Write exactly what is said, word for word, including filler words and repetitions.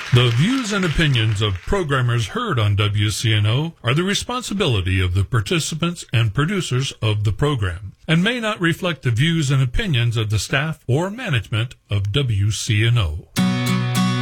The views and opinions of programmers heard on W C N O are the responsibility of the participants and producers of the program, and may not reflect the views and opinions of the staff or management of W C N O.